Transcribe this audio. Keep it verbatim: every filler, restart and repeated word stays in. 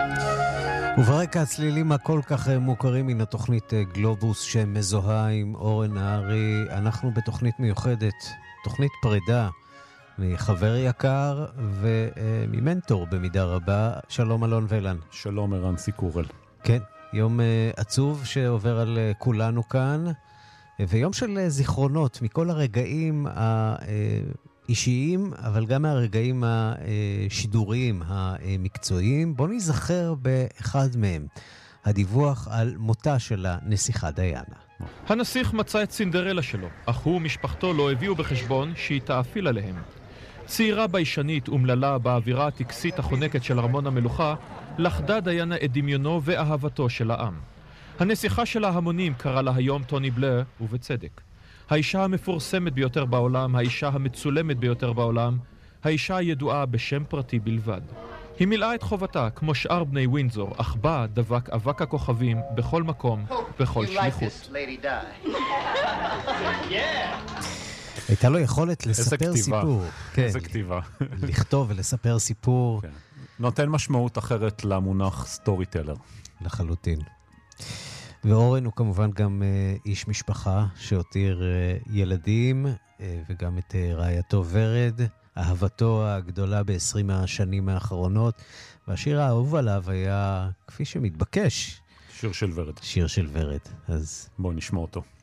וברקע הצלילים הכל כך מוכרים מן התוכנית גלובוס שמזוהה עם אורן נהרי, אנחנו בתוכנית מיוחדת, תוכנית פרידה מחבר יקר וממנטור במידה רבה. שלום אלון ולן. שלום ערן סיקורל. כן, יום עצוב שעובר על כולנו כאן, ויום של זיכרונות מכל הרגעים האישיים, אבל גם מהרגעים השידוריים המקצועיים. בוא נזכר באחד מהם, הדיווח על מותה של הנסיכה דיאנה. הנסיך מצא את סינדרלה שלו, אך הוא ומשפחתו לא הביאו בחשבון שהיא תאפיל עליהם. צעירה ביישנית ומללה באווירה הטקסית החונקת של ארמון המלוכה, לחדה דיאנה את דמיונו ואהבתו של העם. הנסיכה של ההמונים קרא לה היום טוני בלר, ובצדק. האישה המפורסמת ביותר בעולם, האישה המצולמת ביותר בעולם, האישה הידועה בשם פרטי בלבד. היא מילאה את חובתה כמו שאר בני ווינזור, אך בה דבק אבק הכוכבים בכל מקום, בכל שליחות. הייתה לו יכולת לספר סיפור. איזה כתיבה. לכתוב ולספר סיפור. נותן משמעות אחרת למונח סטורי טלר. לחלוטין. ואורן הוא כמובן גם איש משפחה שהותיר ילדים, וגם את רעייתו ורד, אהבתו הגדולה ב-עשרים השנים האחרונות, והשיר האהוב עליו היה, כפי שמתבקש, שיר של ורד. שיר של ורד. אז בואו נשמע אותו.